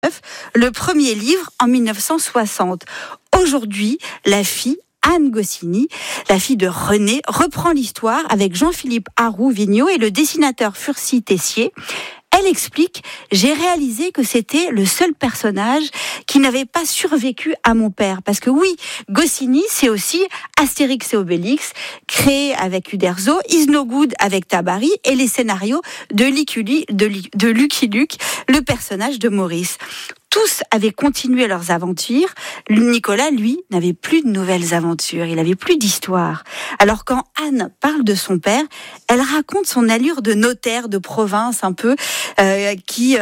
le premier livre en 1960. Aujourd'hui, la fille Anne Goscinny, la fille de René, reprend l'histoire avec Jean-Philippe Haroux-Vigneault et le dessinateur Furcy Tessier. Elle explique « J'ai réalisé que c'était le seul personnage qui n'avait pas survécu à mon père. » Parce que oui, Goscinny, c'est aussi Astérix et Obélix, créé avec Uderzo, Is No Good avec Tabary et les scénarios de Lucky Luke, le personnage de Maurice. Tous avaient continué leurs aventures. Nicolas, lui, n'avait plus de nouvelles aventures. Il n'avait plus d'histoire. Alors quand Anne parle de son père, elle raconte son allure de notaire de province un peu, qui,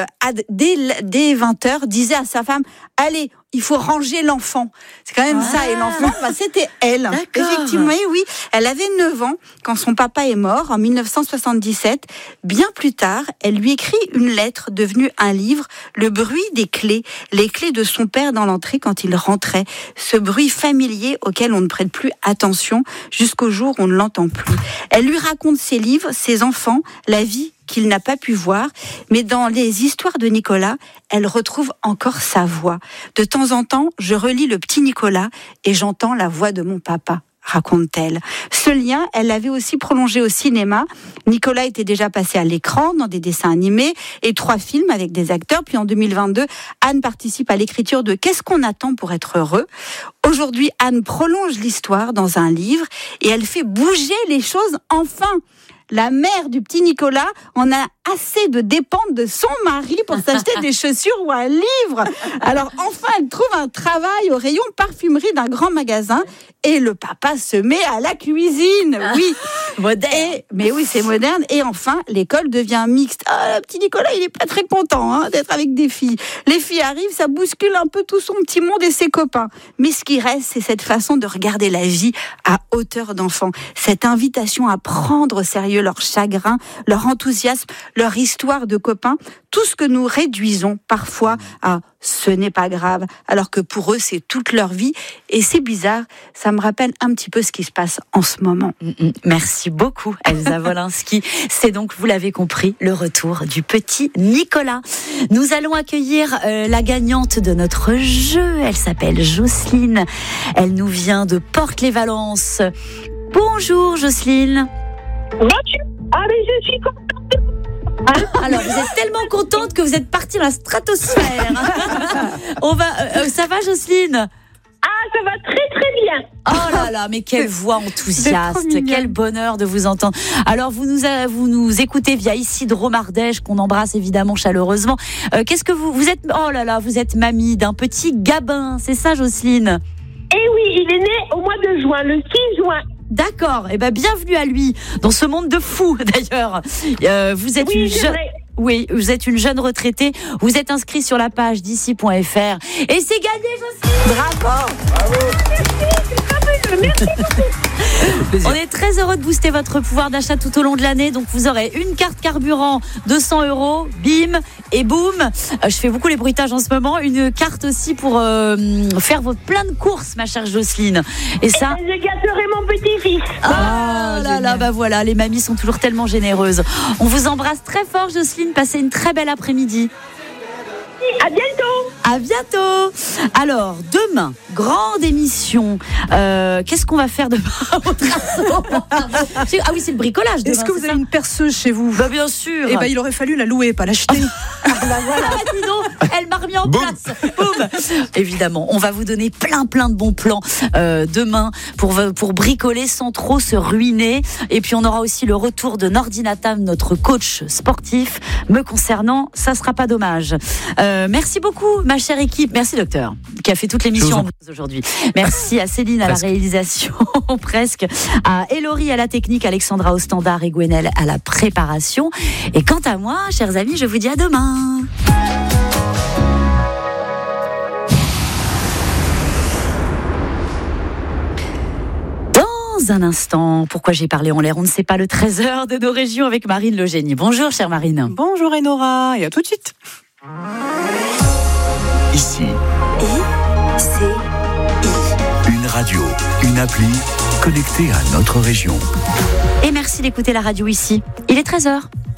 dès 20h, disait à sa femme « Allez, il faut ranger l'enfant. » C'est quand même ça. Et l'enfant, c'était elle. D'accord. Effectivement, oui. Elle avait 9 ans quand son papa est mort, en 1977. Bien plus tard, elle lui écrit une lettre devenue un livre, Le bruit des clés. Les clés de son père dans l'entrée quand il rentrait. Ce bruit familier auquel on ne prête plus attention jusqu'au jour où on ne l'entend plus. Elle lui raconte ses livres, ses enfants, la vie qu'il n'a pas pu voir, mais dans les histoires de Nicolas, elle retrouve encore sa voix. De temps en temps, je relis le petit Nicolas et j'entends la voix de mon papa, raconte-t-elle. Ce lien, elle l'avait aussi prolongé au cinéma. Nicolas était déjà passé à l'écran dans des dessins animés et 3 films avec des acteurs. Puis en 2022, Anne participe à l'écriture de Qu'est-ce qu'on attend pour être heureux ? Aujourd'hui, Anne prolonge l'histoire dans un livre et elle fait bouger les choses enfin. La mère du petit Nicolas en a assez de dépendre de son mari pour s'acheter des chaussures ou un livre. Alors enfin, elle trouve un travail au rayon parfumerie d'un grand magasin et le papa se met à la cuisine. Oui, moderne. Mais oui, c'est moderne. Et enfin, l'école devient mixte. Ah, le petit Nicolas, il est pas très content d'être avec des filles. Les filles arrivent, ça bouscule un peu tout son petit monde et ses copains. Mais ce qui reste, c'est cette façon de regarder la vie à hauteur d'enfant. Cette invitation à prendre au sérieux leur chagrin, leur enthousiasme, leur histoire de copains, tout ce que nous réduisons parfois à « ce n'est pas grave », alors que pour eux, c'est toute leur vie. Et c'est bizarre, ça me rappelle un petit peu ce qui se passe en ce moment. Merci beaucoup, Elsa Wolinski. C'est donc, vous l'avez compris, le retour du petit Nicolas. Nous allons accueillir la gagnante de notre jeu. Elle s'appelle Jocelyne. Elle nous vient de Porte-les-Valences. Bonjour, Jocelyne. Bonjour. Ah, mais je suis contente. Alors, vous êtes tellement contente que vous êtes partie dans la stratosphère. Ça va, Jocelyne ? Ah, ça va très très bien. Oh là là, mais quelle voix enthousiaste, quel bonheur de vous entendre. Alors, vous nous écoutez via Isidro Mardèche, qu'on embrasse évidemment chaleureusement. Qu'est-ce que vous êtes ? Oh là là, vous êtes mamie d'un petit Gabin, c'est ça, Jocelyne ? Eh oui, il est né au mois de juin, le 6 juin. D'accord, et bienvenue à lui dans ce monde de fous d'ailleurs. Vous êtes vous êtes une jeune retraitée. Vous êtes inscrit sur la page d'ici.fr et c'est gagné, Jocelyne. Bravo. Merci. On est très heureux de booster votre pouvoir d'achat tout au long de l'année. Donc vous aurez une carte carburant 200 €, bim et boum. Je fais beaucoup les bruitages en ce moment. Une carte aussi pour faire votre plein de courses, ma chère Jocelyne. Et ça, je gâterai mon petit-fils. Ah là là, voilà, les mamies sont toujours tellement généreuses. On vous embrasse très fort, Jocelyne. Passez une très belle après-midi. À bientôt. À bientôt. Alors, demain, grande émission. Qu'est-ce qu'on va faire demain à votre assaut ? Ah oui, c'est le bricolage demain. Est-ce que vous avez une perceuse chez vous ? Bien sûr. Eh il aurait fallu la louer, pas l'acheter. Voilà, dis donc, elle m'a remis en place. Boum. Évidemment, on va vous donner plein de bons plans demain pour bricoler sans trop se ruiner. Et puis on aura aussi le retour de Nordinatam, notre coach sportif. Me concernant, ça sera pas dommage. Merci beaucoup, ma chère équipe. Merci, docteur, qui a fait toute l'émission aujourd'hui. Merci à Céline à la réalisation, presque. À Elori à la technique, Alexandra au standard et Gwenelle à la préparation. Et quant à moi, chers amis, je vous dis à demain. Dans un instant, pourquoi j'ai parlé en l'air, on ne sait pas, le trésor de nos régions avec Marine Le Génie. Bonjour, chère Marine. Bonjour Enora, et à tout de suite. Ici. Une radio, une appli connectée à notre région. Et merci d'écouter la radio ici. Il est 13h.